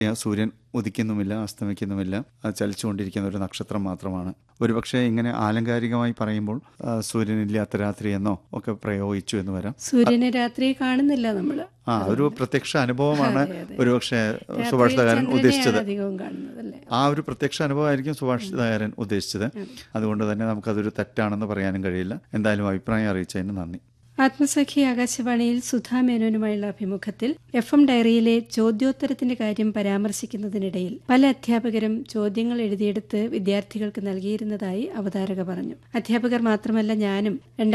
സൂര്യൻ ഉദിക്കുന്നുമില്ല, അസ്തമിക്കുന്നുമില്ല, അത് ചലിച്ചുകൊണ്ടിരിക്കുന്ന ഒരു നക്ഷത്രം മാത്രമാണ്. ഒരുപക്ഷെ ഇങ്ങനെ ആലങ്കാരികമായി പറയുമ്പോൾ സൂര്യനില്ലാത്ത രാത്രി എന്നോ ഒക്കെ പ്രയോഗിച്ചു എന്ന് വരാം. സൂര്യനെ രാത്രി കാണുന്നില്ല നമ്മൾ. ഒരു പ്രത്യക്ഷ അനുഭവമാണ് ഒരുപക്ഷെ രാത്രിയിൽ സുഭാഷിതകാരൻ ചന്ദ്രനെയാണ് ഉദ്ദേശിച്ചത്. അധികവും കാണുന്നതല്ലേ. ആ ഒരു പ്രത്യക്ഷ അനുഭവമായിരിക്കും സുഭാഷിതകാരൻ ഉദ്ദേശിച്ചത്. അതുകൊണ്ട് തന്നെ നമുക്കതൊരു തെറ്റാണെന്ന് പറയാനും കഴിയില്ല. എന്തായാലും അഭിപ്രായം അറിയിച്ചതിന് നന്ദി. ആത്മസഖി ആകാശവാണിയിൽ സുധാ മേനോനുമായുള്ള അഭിമുഖത്തിൽ FM ഡയറിയിലെ ചോദ്യോത്തരത്തിന്റെ കാര്യം പരാമർശിക്കുന്നതിനിടയിൽ പല അധ്യാപകരും ചോദ്യങ്ങൾ എഴുതിയെടുത്ത് വിദ്യാർത്ഥികൾക്ക് നൽകിയിരുന്നതായി അവതാരക പറഞ്ഞു. അധ്യാപകർ മാത്രമല്ല ഞാനും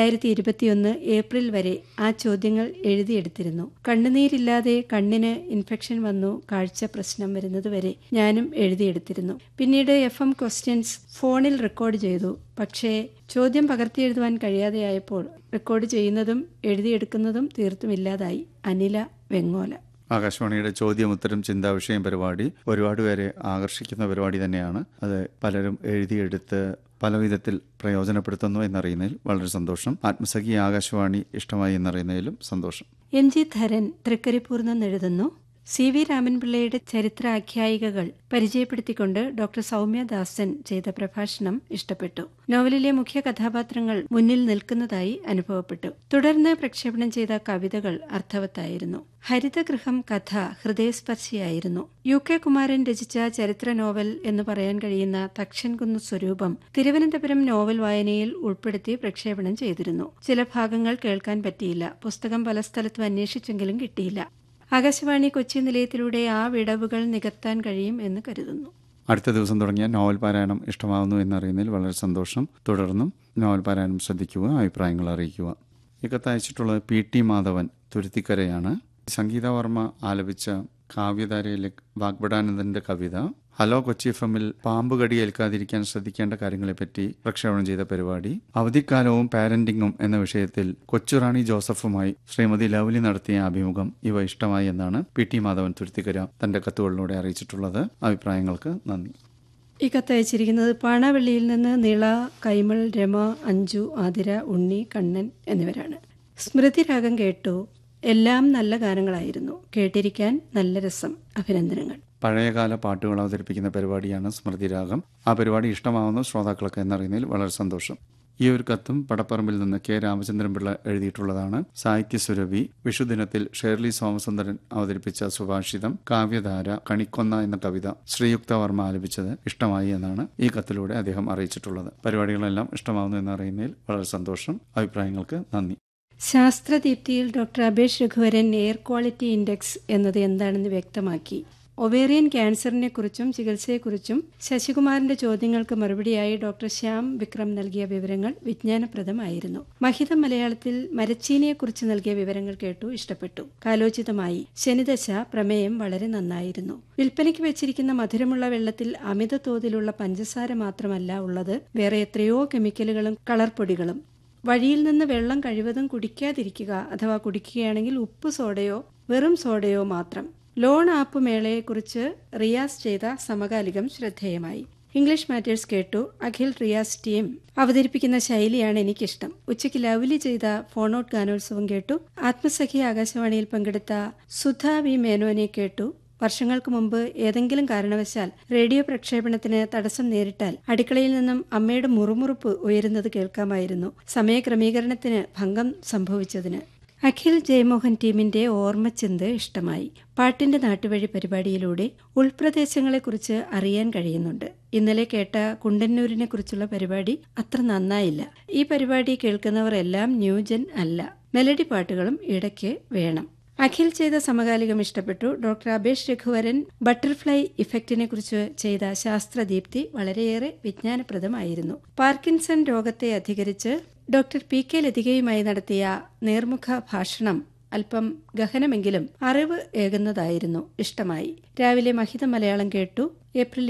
2021 ഏപ്രിൽ വരെ ആ ചോദ്യങ്ങൾ എഴുതിയെടുത്തിരുന്നു. കണ്ണുനീരില്ലാതെ കണ്ണിന് ഇൻഫെക്ഷൻ വന്നു കാഴ്ച പ്രശ്നം വരുന്നതുവരെ ഞാനും എഴുതിയെടുത്തിരുന്നു. പിന്നീട് FM ക്വസ്റ്റ്യൻസ് ഫോണിൽ റെക്കോർഡ് ചെയ്തു. പക്ഷേ ചോദ്യം പകർത്തിയെഴുതുവാൻ കഴിയാതെയായപ്പോൾ റെക്കോർഡ് ചെയ്യുന്നതും എഴുതിയെടുക്കുന്നതും തീർത്തും ഇല്ലാതായി. അനില വെങ്ങോല. ആകാശവാണിയുടെ ചോദ്യോത്തരം ചിന്താവിഷയം പരിപാടി ഒരുപാട് പേരെ ആകർഷിക്കുന്ന പരിപാടി തന്നെയാണ്. അത് പലരും എഴുതിയെടുത്ത് പല വിധത്തിൽ പ്രയോജനപ്പെടുത്തുന്നു എന്നറിയുന്നതിൽ വളരെ സന്തോഷം. ആത്മസഖി ആകാശവാണി ഇഷ്ടമായി എന്നറിയുന്നതിലും സന്തോഷം. NG Dharan Trikaripur നിന്നെഴുതുന്നു. CV രാമൻപിള്ളയുടെ ചരിത്രാഖ്യായികകൾ പരിചയപ്പെടുത്തിക്കൊണ്ട് doctor Soumya ദാസൻ ചെയ്ത പ്രഭാഷണം ഇഷ്ടപ്പെട്ടു. നോവലിലെ മുഖ്യ കഥാപാത്രങ്ങൾ മുന്നിൽ നിൽക്കുന്നതായി അനുഭവപ്പെട്ടു. തുടർന്ന് പ്രക്ഷേപണം ചെയ്ത കവിതകൾ അർത്ഥവത്തായിരുന്നു. ഹരിതഗൃഹം കഥ ഹൃദയസ്പർശിയായിരുന്നു. UK കുമാരൻ രചിച്ച ചരിത്ര നോവൽ എന്ന് പറയാൻ കഴിയുന്ന തക്ഷൻകുന്ന് സ്വരൂപം തിരുവനന്തപുരം നോവൽ വായനയിൽ ഉൾപ്പെടുത്തി പ്രക്ഷേപണം ചെയ്തിരുന്നു. ചില ഭാഗങ്ങൾ കേൾക്കാൻ പറ്റിയില്ല. പുസ്തകം പല സ്ഥലത്തും അന്വേഷിച്ചെങ്കിലും കിട്ടിയില്ല. ആകാശവാണി കൊച്ചി നിലയത്തിലൂടെ ആ വിടവുകൾ നികത്താൻ കഴിയും എന്ന് കരുതുന്നു. അടുത്ത ദിവസം തുടങ്ങിയ നോവൽ പാരായണം ഇഷ്ടമാവുന്നു എന്നറിയുന്നതിൽ വളരെ സന്തോഷം. തുടർന്നും നോവൽ പാരായണം ശ്രദ്ധിക്കുക, അഭിപ്രായങ്ങൾ അറിയിക്കുക. ഈ കത്ത് അയച്ചിട്ടുള്ളത് PT മാധവൻ തുരുത്തിക്കരയാണ്. സംഗീത വർമ്മ ആലപിച്ച കാവ്യധാരയിലെ വാഗ്ബടാനന്ദന്റെ കവിത ഹലോ കൊച്ചി FMൽ പാമ്പ് കടി ഏൽക്കാതിരിക്കാൻ ശ്രദ്ധിക്കേണ്ട കാര്യങ്ങളെപ്പറ്റി പ്രക്ഷേപണം ചെയ്ത പരിപാടി അവധിക്കാലവും പാരന്റിങ്ങും എന്ന വിഷയത്തിൽ കൊച്ചുറാണി ജോസഫുമായി ശ്രീമതി ലവ്ലി നടത്തിയ അഭിമുഖം ഇവ ഇഷ്ടമായി എന്നാണ് PT മാധവൻ തുരുത്തിക്കര തന്റെ കത്തുകളിലൂടെ അറിയിച്ചിട്ടുള്ളത്. അഭിപ്രായങ്ങൾക്ക് നന്ദി. ഈ കത്തയച്ചിരിക്കുന്നത് പാണാവള്ളിയിൽ നിന്ന് നീള, കൈമൾ, രമ, അഞ്ജു, ആതിര, ഉണ്ണി, കണ്ണൻ എന്നിവരാണ്. സ്മൃതി രാഗം കേട്ടു. എല്ലാം നല്ല ഗാനങ്ങളായിരുന്നു. കേട്ടിരിക്കാൻ നല്ല രസം. അഭിനന്ദനങ്ങൾ. പഴയകാല പാട്ടുകൾ അവതരിപ്പിക്കുന്ന പരിപാടിയാണ് സ്മൃതിരാഗം. ആ പരിപാടി ഇഷ്ടമാവുന്ന ശ്രോതാക്കൾക്ക് എന്നറിയുന്നതിൽ വളരെ സന്തോഷം. ഈ ഒരു കത്തും പടപ്പറമ്പിൽ നിന്ന് K രാമചന്ദ്രൻപിള്ള എഴുതിയിട്ടുള്ളതാണ്. സാഹിത്യസുരഭി വിഷുദിനത്തിൽ ഷേർലി സോമസുന്ദരൻ അവതരിപ്പിച്ച സുഭാഷിതം, കാവ്യധാര, കണിക്കൊന്ന എന്ന കവിത ശ്രീയുക്ത വർമ്മ ആലപിച്ചത് ഇഷ്ടമായി എന്നാണ് ഈ കത്തിലൂടെ അദ്ദേഹം അറിയിച്ചിട്ടുള്ളത്. പരിപാടികളെല്ലാം ഇഷ്ടമാവുന്നു എന്നറിയുന്നതിൽ വളരെ സന്തോഷം. അഭിപ്രായങ്ങൾക്ക് നന്ദി. ശാസ്ത്രദീപ്തിയിൽ doctor Abesh Raghuvaran air quality index എന്നത് എന്താണെന്ന് വ്യക്തമാക്കി. ഒവേറിയൻ ക്യാൻസറിനെ കുറിച്ചും ചികിത്സയെക്കുറിച്ചും ശശികുമാറിന്റെ ചോദ്യങ്ങൾക്ക് മറുപടിയായി ഡോക്ടർ ശ്യാം വിക്രം നൽകിയ വിവരങ്ങൾ വിജ്ഞാനപ്രദമായിരുന്നു. മഹിതം മലയാളത്തിൽ മരച്ചീനിയെക്കുറിച്ച് നൽകിയ വിവരങ്ങൾ കേട്ടു, ഇഷ്ടപ്പെട്ടു. കാലോചിതമായി. ശനിദശ, പ്രമേയം വളരെ നന്നായിരുന്നു. വിൽപ്പനയ്ക്ക് വെച്ചിരിക്കുന്ന മധുരമുള്ള വെള്ളത്തിൽ അമിത തോതിലുള്ള പഞ്ചസാര മാത്രമല്ല ഉള്ളത്, വേറെ എത്രയോ കെമിക്കലുകളും കളർപ്പൊടികളും. വഴിയിൽ നിന്ന് വെള്ളം കഴിവതും കുടിക്കാതിരിക്കുക, അഥവാ കുടിക്കുകയാണെങ്കിൽ ഉപ്പ് സോഡയോ വെറും സോഡയോ മാത്രം. ലോൺ ആപ്പ് മേളയെക്കുറിച്ച് റിയാസ് ചെയ്ത സമകാലികം ശ്രദ്ധേയമായി. ഇംഗ്ലീഷ് മാറ്റേഴ്സ് കേട്ടു. അഖിൽ റിയാസ് ടീം അവതരിപ്പിക്കുന്ന ശൈലിയാണ് എനിക്കിഷ്ടം. ഉച്ചയ്ക്ക് ലവ്ലി ചെയ്ത ഫോണൌട്ട് ഗാനോത്സവം കേട്ടു. ആത്മസഖി ആകാശവാണിയിൽ പങ്കെടുത്ത സുധാ വി മേനോനെ കേട്ടു. വർഷങ്ങൾക്ക് മുമ്പ് ഏതെങ്കിലും കാരണവശാൽ റേഡിയോ പ്രക്ഷേപണത്തിന് തടസ്സം നേരിട്ടാൽ അടുക്കളയിൽ നിന്നും അമ്മയുടെ മുറുമുറുപ്പ് ഉയരുന്നത് കേൾക്കാമായിരുന്നു. സമയക്രമീകരണത്തിന് ഭംഗം സംഭവിച്ചതിന്. അഖിൽ ജയമോഹൻ ടീമിന്റെ ഓർമ്മച്ചിന്ത് ഇഷ്ടമായി. പാട്ടിന്റെ നാട്ടുവഴി പരിപാടിയിലൂടെ ഉൾപ്രദേശങ്ങളെക്കുറിച്ച് അറിയാൻ കഴിയുന്നുണ്ട്. ഇന്നലെ കേട്ട കുണ്ടന്നൂരിനെ കുറിച്ചുള്ള പരിപാടി അത്ര നന്നായില്ല. ഈ പരിപാടി കേൾക്കുന്നവർ എല്ലാം ന്യൂജൻ അല്ല. മെലഡി പാട്ടുകളും ഇടയ്ക്ക് വേണം. അഖിൽ ചെയ്ത സമകാലികം ഇഷ്ടപ്പെട്ടു. ഡോക്ടർ അബേഷ് രഘുവരൻ ബട്ടർഫ്ലൈ ഇഫക്റ്റിനെ കുറിച്ച് ചെയ്ത ശാസ്ത്രദീപ്തി വളരെയേറെ വിജ്ഞാനപ്രദമായിരുന്നു. പാർക്കിൻസൺ രോഗത്തെ അധികരിച്ച് ഡോക്ടർ PK ലതികയുമായി നടത്തിയ നേർമുഖ ഭാഷണം അല്പം ഗഹനമെങ്കിലും അറിവ് ഏകുന്നതായിരുന്നു, ഇഷ്ടമായി. രാവിലെ മഹിത മലയാളം കേട്ടു. ഏപ്രിൽ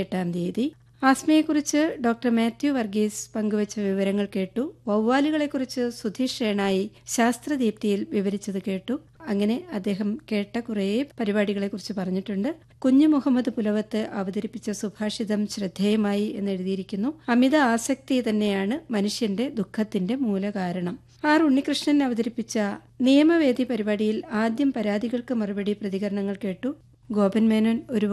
28 ആസ്മയെക്കുറിച്ച് ഡോക്ടർ മാത്യു വർഗീസ് പങ്കുവച്ച വിവരങ്ങൾ കേട്ടു. വവ്വാലുകളെക്കുറിച്ച് സുധീഷ് ഷേണായി ശാസ്ത്രദീപ്തിയിൽ വിവരിച്ചത് കേട്ടു. അങ്ങനെ അദ്ദേഹം കേട്ട കുറേ പരിപാടികളെക്കുറിച്ച് പറഞ്ഞിട്ടുണ്ട്. കുഞ്ഞു മുഹമ്മദ് പുലവത്ത് അവതരിപ്പിച്ച സുഭാഷിതം ശ്രദ്ധേയമായി എന്നെഴുതിയിരിക്കുന്നു. അമിത ആസക്തി തന്നെയാണ് മനുഷ്യന്റെ ദുഃഖത്തിന്റെ മൂലകാരണം. ആർ ഉണ്ണികൃഷ്ണൻ അവതരിപ്പിച്ച നിയമവേദി പരിപാടിയിൽ ആദ്യം പരാതികൾക്ക് മറുപടി പ്രതികരണങ്ങൾ കേട്ടു. ഗോപൻ മേനോൻ ഒരുപാട്